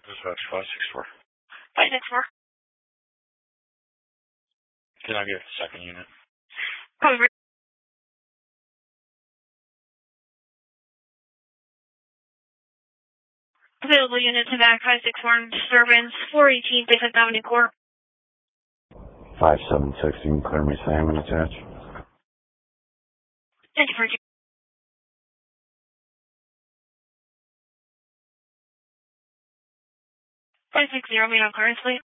Dispatch 564. 564. Can I get a second unit? Cover. Available unit to back 564 disturbance 418 Fifth Avenue Court. 5760, you can clear me Sam and attach. Thank you for 560, may I clearance, please?